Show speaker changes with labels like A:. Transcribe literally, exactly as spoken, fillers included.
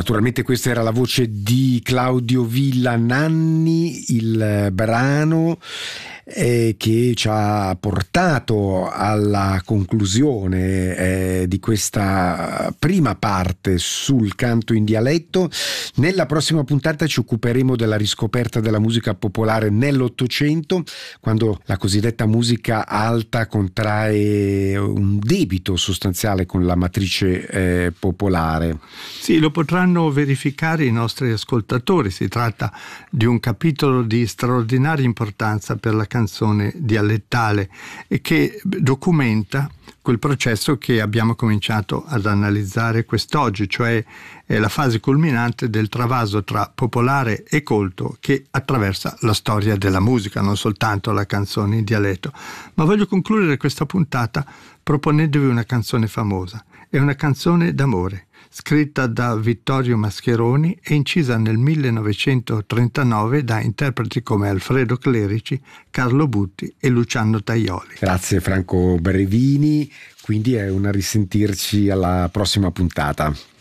A: Naturalmente questa era la voce di Claudio Villa Nanni, il brano eh, che ci ha portato alla conclusione eh, di questa prima parte sul canto in dialetto. Nella prossima puntata ci occuperemo della riscoperta della musica popolare nell'Ottocento, quando la cosiddetta musica alta contrae un debito sostanziale con la matrice eh, popolare.
B: Sì, lo potranno verificare i nostri ascoltatori. Si tratta di un capitolo di straordinaria importanza per la canzone dialettale e che documenta quel processo che abbiamo cominciato ad analizzare quest'oggi, cioè la fase culminante del travaso tra popolare e colto che attraversa la storia della musica, non soltanto la canzone in dialetto. Ma voglio concludere questa puntata proponendovi una canzone famosa. È una canzone d'amore, scritta da Vittorio Mascheroni e incisa nel millenovecentotrentanove da interpreti come Alfredo Clerici, Carlo Butti e Luciano Tajoli.
A: Grazie Franco Brevini, quindi è un risentirci alla prossima puntata.